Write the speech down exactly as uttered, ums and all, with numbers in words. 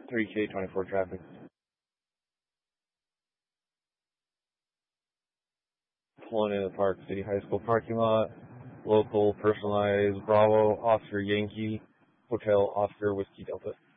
three K twenty-four traffic. Pulling in the Park City High School parking lot. Local personalized Bravo Oscar Yankee Hotel Oscar Whiskey Delta.